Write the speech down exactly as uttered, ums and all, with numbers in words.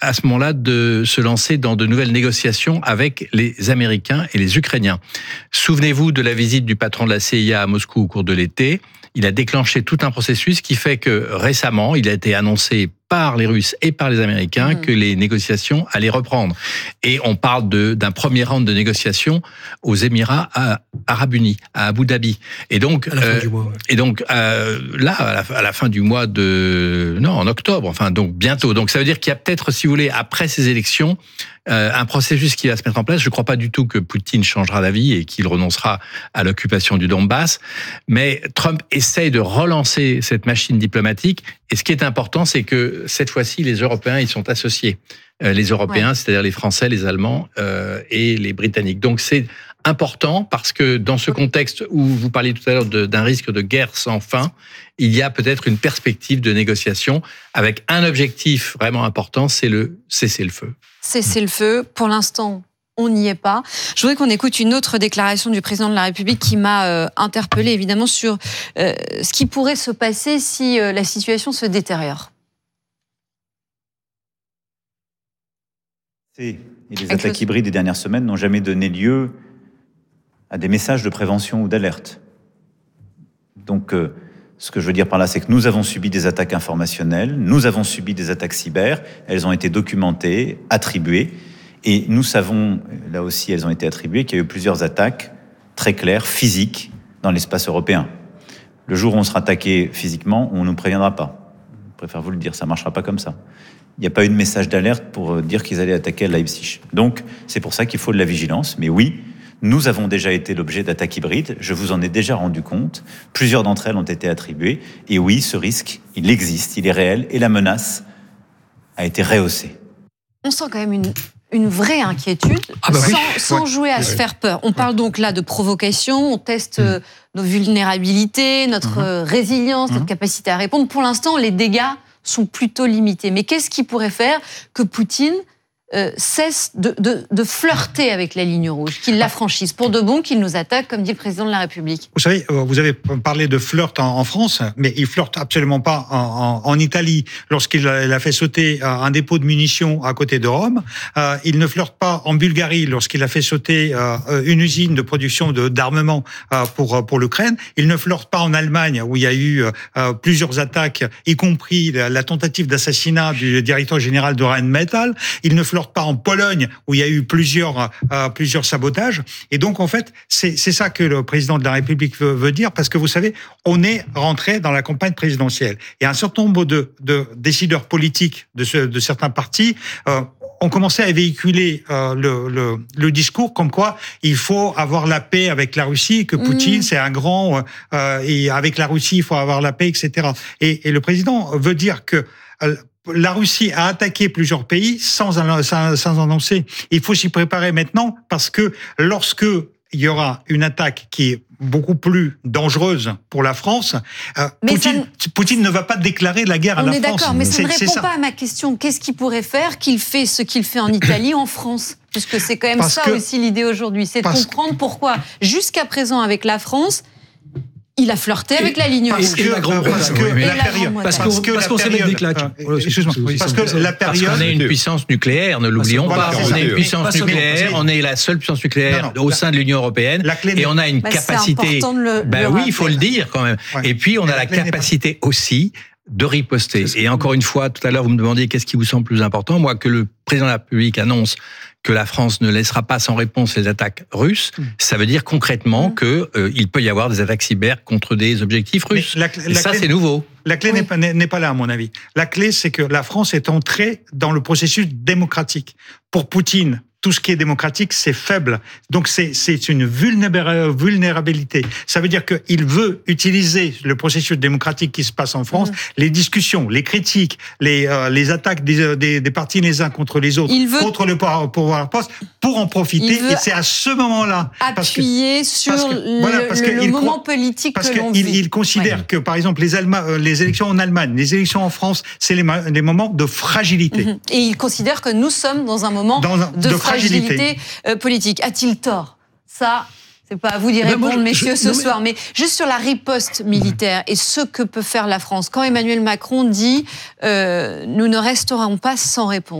à ce moment-là de se lancer dans de nouvelles négociations avec les Américains et les Ukrainiens. Souvenez-vous de la visite du patron de la C I A à Moscou au cours de l'été. Il a déclenché tout un processus qui fait que récemment, il a été annoncé par les Russes et par les Américains mmh. que les négociations allaient reprendre. Et on parle de, d'un premier round de négociations aux Émirats Arabes Unis, à Abu Dhabi. Et donc, à la euh, fin du mois, ouais. et donc euh, là, à la, à la fin du mois de... Non, en octobre, enfin, donc bientôt. Donc ça veut dire qu'il y a peut-être, si vous voulez, après ces élections, euh, un processus qui va se mettre en place. Je ne crois pas du tout que Poutine changera d'avis et qu'il renoncera à l'occupation du Donbass. Mais Trump essaye de relancer cette machine diplomatique. Et ce qui est important, c'est que cette fois-ci, les Européens, ils sont associés. Euh, les Européens, ouais. c'est-à-dire les Français, les Allemands euh, et les Britanniques. Donc c'est important parce que dans ce contexte où vous parliez tout à l'heure de, d'un risque de guerre sans fin, il y a peut-être une perspective de négociation avec un objectif vraiment important, c'est le cessez-le-feu. Cessez-le-feu, pour l'instant, on n'y est pas. Je voudrais qu'on écoute une autre déclaration du président de la République qui m'a euh, interpellée évidemment sur euh, ce qui pourrait se passer si euh, la situation se détériore. Et les attaques hybrides des dernières semaines n'ont jamais donné lieu à des messages de prévention ou d'alerte. Donc, euh, ce que je veux dire par là, c'est que nous avons subi des attaques informationnelles, nous avons subi des attaques cyber, elles ont été documentées, attribuées, et nous savons, là aussi elles ont été attribuées, qu'il y a eu plusieurs attaques très claires, physiques, dans l'espace européen. Le jour où on sera attaqué physiquement, on ne nous préviendra pas. Je préfère vous le dire, ça ne marchera pas comme ça. Il n'y a pas eu de message d'alerte pour dire qu'ils allaient attaquer à Leipzig. Donc, c'est pour ça qu'il faut de la vigilance. Mais oui, nous avons déjà été l'objet d'attaques hybrides. Je vous en ai déjà rendu compte. Plusieurs d'entre elles ont été attribuées. Et oui, ce risque, il existe, il est réel. Et la menace a été rehaussée. On sent quand même une, une vraie inquiétude, ah bah sans, oui. sans ouais. jouer à ouais. se faire peur. On parle donc là de provocation, on teste mmh. nos vulnérabilités, notre mmh. résilience, mmh. notre capacité à répondre. Pour l'instant, les dégâts sont plutôt limités. Mais qu'est-ce qui pourrait faire que Poutine euh, cesse de, de, de flirter avec la ligne rouge, qu'il la franchisse pour de bon, qu'il nous attaque, comme dit le président de la République? Vous savez, vous avez parlé de flirt en, en France, mais il flirte absolument pas en, en, en Italie. Lorsqu'il a, il a fait sauter un dépôt de munitions à côté de Rome, euh, il ne flirte pas en Bulgarie lorsqu'il a fait sauter euh, une usine de production de, d'armement euh, pour, pour l'Ukraine. Il ne flirte pas en Allemagne, où il y a eu euh, plusieurs attaques, y compris la, la tentative d'assassinat du directeur général de Rheinmetall. Il ne flirte pas en Pologne, où il y a eu plusieurs euh, plusieurs sabotages. Et donc, en fait, c'est c'est ça que le président de la République veut, veut dire, parce que vous savez, on est rentré dans la campagne présidentielle. Et un certain nombre de, de décideurs politiques de, ce, de certains partis euh, ont commencé à véhiculer euh, le, le, le discours comme quoi il faut avoir la paix avec la Russie, que Poutine, mmh. c'est un grand... Euh, et avec la Russie, il faut avoir la paix, et cetera. Et, et le président veut dire que... Euh, la Russie a attaqué plusieurs pays sans, sans, sans annoncer. Il faut s'y préparer maintenant parce que lorsque il y aura une attaque qui est beaucoup plus dangereuse pour la France, euh, Poutine, ne... Poutine ne va pas déclarer la guerre à On la est France. On est d'accord, mais ça c'est, ne répond pas à ma question. Qu'est-ce qu'il pourrait faire qu'il fait ce qu'il fait en Italie, en France? Puisque c'est quand même parce ça que, aussi l'idée aujourd'hui, c'est de comprendre que... pourquoi, jusqu'à présent avec la France, il a flirté avec et la ligne rouge. Que, parce que oui, la période, parce, parce, que parce qu'on s'est mis des claques. Euh, excuse-moi. Parce que la période. Parce qu'on est une puissance nucléaire, ne l'oublions pas. Voilà, on est une puissance nucléaire. On est la seule puissance nucléaire non, non, au sein de l'Union européenne. Et on a une bah, capacité. Le, ben le oui, il faut le dire quand même. Ouais. Et puis on a la capacité aussi de riposter. Et encore une fois, tout à l'heure, vous me demandiez qu'est-ce qui vous semble plus important. Moi, que le président de la République annonce que la France ne laissera pas sans réponse les attaques russes, mmh. ça veut dire concrètement mmh. qu'il euh, peut y avoir des attaques cyber contre des objectifs russes. La, la, Et ça, clé, c'est nouveau. La clé oui. n'est, pas, n'est pas là, à mon avis. La clé, c'est que la France est entrée dans le processus démocratique. Pour Poutine, tout ce qui est démocratique, c'est faible. Donc, c'est, c'est une vulnérabilité. Ça veut dire qu'il veut utiliser le processus démocratique qui se passe en France, mmh. les discussions, les critiques, les, euh, les attaques des, des, des partis les uns contre les autres, veut... contre le pouvoir poste, pour en profiter. Et c'est à ce moment-là... Appuyer parce que, sur parce que, le, voilà, parce le, le moment croit, politique parce que l'on vit. Parce qu'il il considère ouais. que, par exemple, les, Allemands, les élections en Allemagne, les élections en France, c'est les, les moments de fragilité. Mmh. Et il considère que nous sommes dans un moment dans un, de, de fragilité. fragilité euh, politique. A-t-il tort? Ça, c'est pas à vous d'y répondre, moi, messieurs, je, ce non, soir. Mais... mais juste sur la riposte militaire et ce que peut faire la France. Quand Emmanuel Macron dit euh, « nous ne resterons pas sans réponse »,